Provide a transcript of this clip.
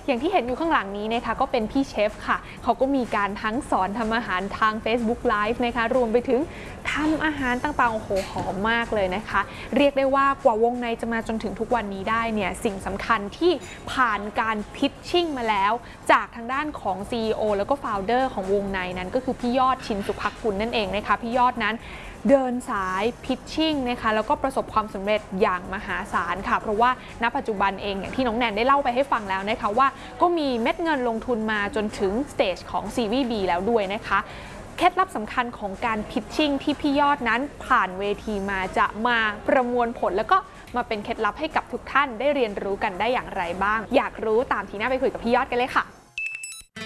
อย่างที่เห็นอยู่ข้างหลังนี้นะคะก็เป็นพี่เชฟค่ะเขาก็มีการทั้งสอนทำอาหารทาง Facebook Live นะคะรวมไปถึงทำอาหารต่างๆโอ้โหหอมมากเลยนะคะเรียกได้ว่ากว่าวงในจะมาจนถึงทุกวันนี้ได้เนี่ยสิ่งสำคัญที่ผ่านการพิชชิ่งมาแล้วจากทางด้านของ CEO แล้วก็ Founder ของวงในนั้นก็คือพี่ยอดชินสุภักกุลนั่นเองนะคะพี่ยอดนั้นเดินสายพิชชิ่งนะคะแล้วก็ประสบความสำเร็จอย่างมหาศาลค่ะเพราะว่าณปัจจุบันเองอย่างที่น้องแนนได้เล่าไปให้ฟังแล้วนะคะว่าก็มีเม็ดเงินลงทุนมาจนถึงสเตจของ Series B แล้วด้วยนะคะเคล็ดลับสำคัญของการพิชชิ่งที่พี่ยอดนั้นผ่านเวทีมาจะมาประมวลผลแล้วก็มาเป็นเคล็ดลับให้กับทุกท่านได้เรียนรู้กันได้อย่างไรบ้างอยากรู้ตามทีน่าไปคุยกับพี่ยอดกันเลยค่ะ